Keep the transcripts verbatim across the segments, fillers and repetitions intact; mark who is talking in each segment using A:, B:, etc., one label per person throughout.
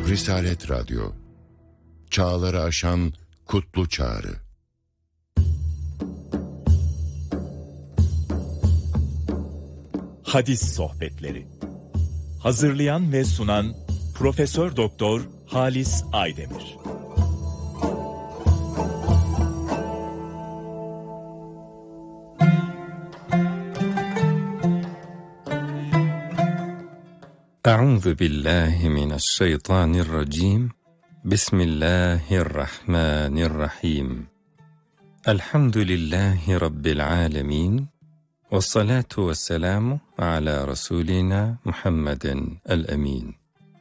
A: Risalet Radyo, çağları aşan kutlu çağrı.
B: Hadis Sohbetleri. Hazırlayan ve sunan Profesör Doktor Halis Aydemir.
C: Euzu billahi mineşşeytanirracim. Bismillahirrahmanirrahim. Elhamdülillahi rabbil alamin. Vessalatu vesselamu ala rasulina Muhammedin el-emin.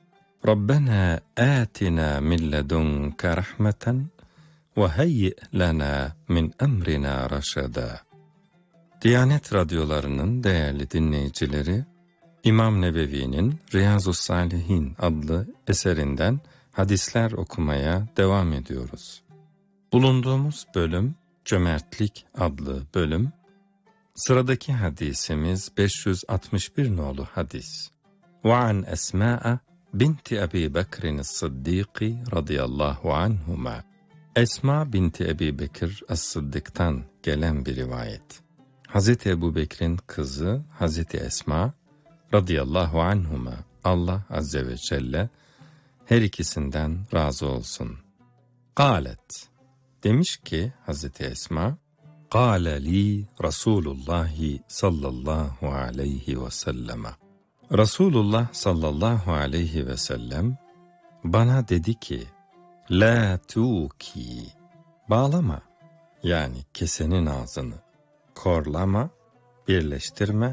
C: Rabbena atina min ledunke rahmeten ve hayyi lana min emrina raşada. Diyanet radyolarının değerli dinleyicileri, İmam Nebevi'nin Riyazu's-Salihin adlı eserinden hadisler okumaya devam ediyoruz. Bulunduğumuz bölüm Cömertlik adlı bölüm. Sıradaki hadisimiz beş yüz altmış bir nolu hadis. Ve an Esma binti Ebi Bekir'in Sıddiki radıyallahu anhuma. Esma binti Ebi Bekir as-Sıddık'tan gelen bir rivayet. Hazreti Ebu Bekir'in kızı Hazreti Esma radıyallahu anhuma, Allah azze ve celle her ikisinden razı olsun. Kâlet, demiş ki Hazreti Esma, Kâle li Resulullah sallallahu aleyhi ve selleme. Resulullah sallallahu aleyhi ve sellem bana dedi ki, La tuki, bağlama, yani kesenin ağzını, korlama, birleştirme,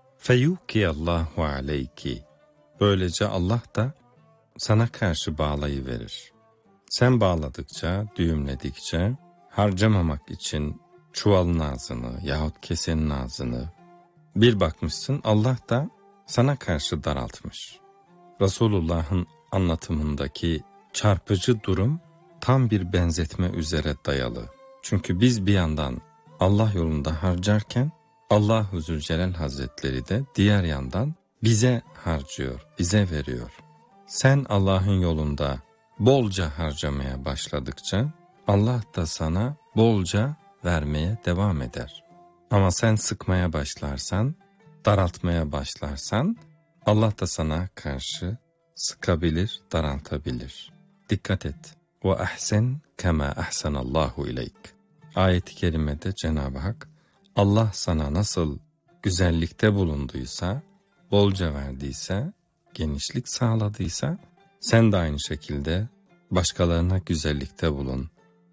C: feyuki Allahu aleyki, böylece Allah da sana karşı bağlayıverir. Sen bağladıkça, düğümledikçe, harcamamak için çuvalın ağzını yahut kesenin ağzını bir bakmışsın Allah da sana karşı daraltmış. Resulullah'ın anlatımındaki çarpıcı durum tam bir benzetme üzere dayalı. Çünkü biz bir yandan Allah yolunda harcarken Allah-u Zülcelal Hazretleri de diğer yandan bize harcıyor, bize veriyor. Sen Allah'ın yolunda bolca harcamaya başladıkça Allah da sana bolca vermeye devam eder. Ama sen sıkmaya başlarsan, daraltmaya başlarsan Allah da sana karşı sıkabilir, daraltabilir. Dikkat et. Ve ahsen kema ahsanallahu ileyk. Ayet-i kerimede Cenab-ı Hak Allah sana nasıl güzellikte bulunduysa, bolca verdiyse, genişlik sağladıysa, sen de aynı şekilde başkalarına güzellikte bulun,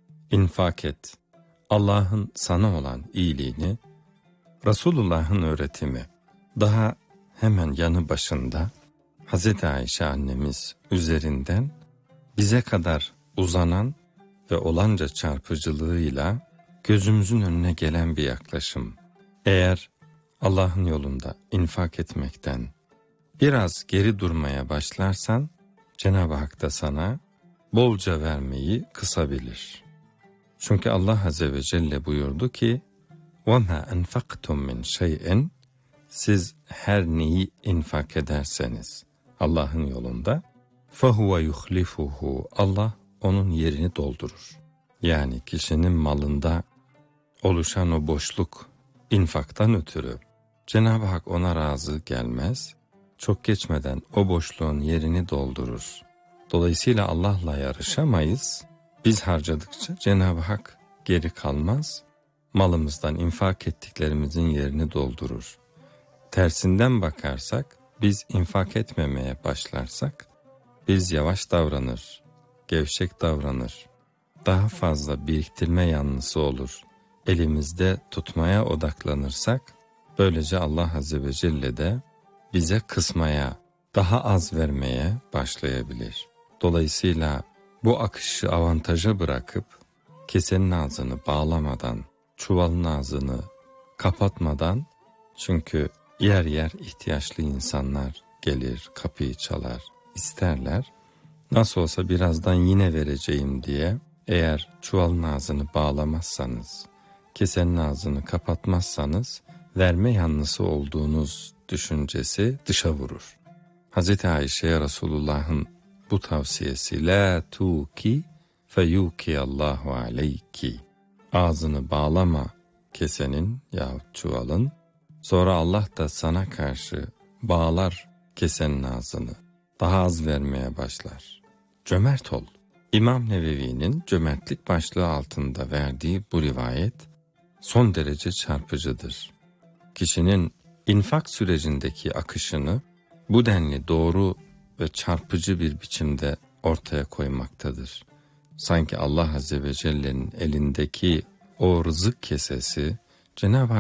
C: infak et. Allah'ın sana olan iyiliğini, Resulullah'ın öğretimi, daha hemen yanı başında Hazreti Ayşe annemiz üzerinden bize kadar uzanan ve olanca çarpıcılığıyla gözümüzün önüne gelen bir yaklaşım. Eğer Allah'ın yolunda infak etmekten biraz geri durmaya başlarsan, Cenab-ı Hak da sana bolca vermeyi kısabilir. Çünkü Allah Azze ve Celle buyurdu ki, وَمَا أَنْفَقْتُمْ مِنْ شَيْءٍ, siz her neyi infak ederseniz Allah'ın yolunda, فَهُوَ يُخْلِفُهُ, Allah onun yerini doldurur. Yani kişinin malında oluşan o boşluk infaktan ötürü Cenab-ı Hak ona razı gelmez, çok geçmeden o boşluğun yerini doldurur. Dolayısıyla Allah'la yarışamayız. Biz harcadıkça Cenab-ı Hak geri kalmaz, malımızdan infak ettiklerimizin yerini doldurur. Tersinden bakarsak, biz infak etmemeye başlarsak, biz yavaş davranır, gevşek davranır, daha fazla biriktirme yanlısı olur. Elimizde tutmaya odaklanırsak, böylece Allah Azze ve Celle de bize kısmaya, daha az vermeye başlayabilir. Dolayısıyla bu akışı avantaja bırakıp, kesenin ağzını bağlamadan, çuvalın ağzını kapatmadan, çünkü yer yer ihtiyaçlı insanlar gelir, kapıyı çalar, isterler. Nasıl olsa birazdan yine vereceğim diye, eğer çuvalın ağzını bağlamazsanız, kesenin ağzını kapatmazsanız, verme yanlısı olduğunuz düşüncesi dışa vurur. Hazreti Ayşe'ye Resulullah'ın bu tavsiyesi la tuki feyuki Allahu aleyki. Ağzını bağlama kesenin yahut çuvalın, sonra Allah da sana karşı bağlar kesenin ağzını, daha az vermeye başlar. Cömert ol. İmam Nevevi'nin cömertlik başlığı altında verdiği bu rivayet son derece çarpıcıdır. Kişinin infak sürecindeki akışını bu denli doğru ve çarpıcı bir biçimde ortaya koymaktadır. Sanki Allah Azze ve Celle'nin elindeki o rızık kesesi Cenab-ı